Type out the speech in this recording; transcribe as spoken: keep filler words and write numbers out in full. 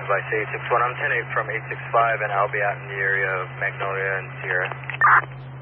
Device eight six one, I'm ten eight from eight six five, and I'll be out in the area of Magnolia and Sierra.